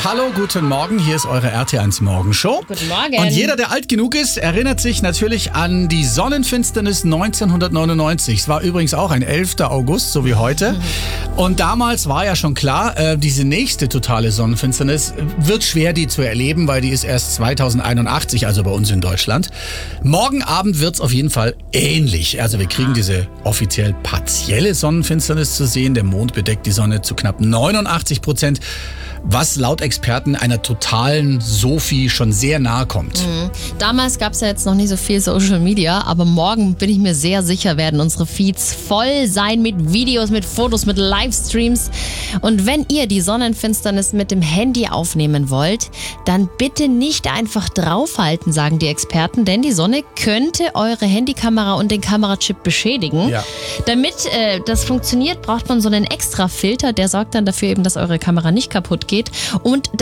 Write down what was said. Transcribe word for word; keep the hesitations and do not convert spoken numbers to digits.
Hallo, guten Morgen, hier ist eure R T eins Morgenshow. Guten Morgen. Und jeder, der alt genug ist, erinnert sich natürlich an die Sonnenfinsternis neunzehnhundertneunundneunzig. Es war übrigens auch ein elfter August, so wie heute. Und damals war ja schon klar, äh, diese nächste totale Sonnenfinsternis wird schwer, die zu erleben, weil die ist erst zweitausendeinundachtzig, also bei uns in Deutschland. Morgen Abend wird es auf jeden Fall ähnlich. Also wir kriegen diese offiziell partielle Sonnenfinsternis zu sehen. Der Mond bedeckt die Sonne zu knapp neunundachtzig Prozent. Was laut Experten einer totalen Sophie schon sehr nahe kommt. Mhm. Damals gab es ja jetzt noch nicht so viel Social Media, aber morgen bin ich mir sehr sicher, werden unsere Feeds voll sein mit Videos, mit Fotos, mit Livestreams. Und wenn ihr die Sonnenfinsternis mit dem Handy aufnehmen wollt, dann bitte nicht einfach draufhalten, sagen die Experten, denn die Sonne könnte eure Handykamera und den Kamerachip beschädigen. Ja. Damit äh, das funktioniert, braucht man so einen extra Filter, der sorgt dann dafür eben, dass eure Kamera nicht kaputt geht. Und